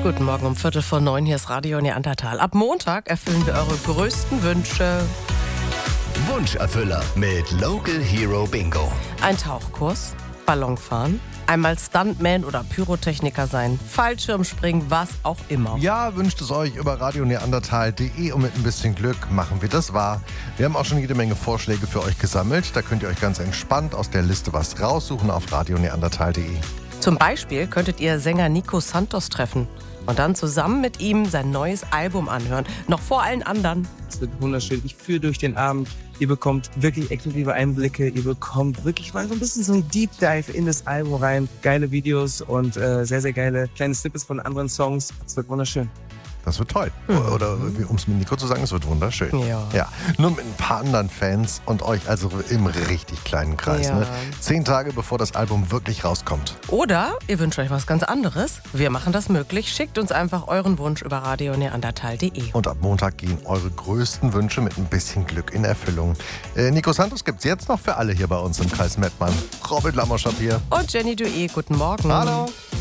Guten Morgen um 8:45. Hier ist Radio Neandertal. Ab Montag erfüllen wir eure größten Wünsche. Wunscherfüller mit Local Hero Bingo. Ein Tauchkurs, Ballonfahren, einmal Stuntman oder Pyrotechniker sein, Fallschirmspringen, was auch immer. Ja, wünscht es euch über radioneandertal.de und mit ein bisschen Glück machen wir das wahr. Wir haben auch schon jede Menge Vorschläge für euch gesammelt. Da könnt ihr euch ganz entspannt aus der Liste was raussuchen auf radioneandertal.de. Zum Beispiel könntet ihr Sänger Nico Santos treffen und dann zusammen mit ihm sein neues Album anhören. Noch vor allen anderen. Es wird wunderschön. Ich führe durch den Abend. Ihr bekommt wirklich exklusive Einblicke. Ihr bekommt wirklich mal so ein bisschen so ein Deep Dive in das Album rein. Geile Videos und sehr, sehr geile kleine Snippets von anderen Songs. Es wird wunderschön. Das wird toll. Oder um es mit Nico zu sagen, es wird wunderschön. Ja. Nur mit ein paar anderen Fans und euch also im richtig kleinen Kreis. Ja. Ne? 10 Tage bevor das Album wirklich rauskommt. Oder ihr wünscht euch was ganz anderes. Wir machen das möglich. Schickt uns einfach euren Wunsch über radioneandertal.de. Und ab Montag gehen eure größten Wünsche mit ein bisschen Glück in Erfüllung. Nico Santos gibt's jetzt noch für alle hier bei uns im Kreis Mettmann. Robin Lamoschap hier. Und Jenny Dué, guten Morgen. Hallo.